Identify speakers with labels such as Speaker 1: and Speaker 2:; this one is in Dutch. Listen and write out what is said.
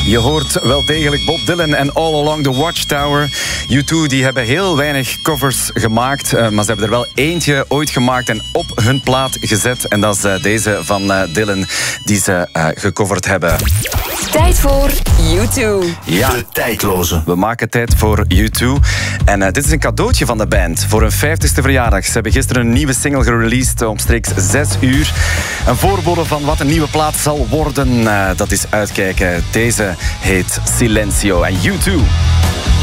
Speaker 1: Je hoort wel degelijk Bob Dylan en All Along the Watchtower. U2 die hebben heel weinig covers gemaakt, maar ze hebben er wel eentje ooit gemaakt en op hun plaat gezet. En dat is deze van Dylan, die ze gecoverd hebben.
Speaker 2: Tijd voor U2.
Speaker 1: Ja,
Speaker 3: de tijdloze.
Speaker 1: We maken tijd voor U2. En dit is een cadeautje van de band voor hun 50ste verjaardag. Ze hebben gisteren een nieuwe single gereleased omstreeks 6 uur. Een voorbode van wat een nieuwe plaat zal worden. Dat is uitkijken. Deze heet Silencio en U2.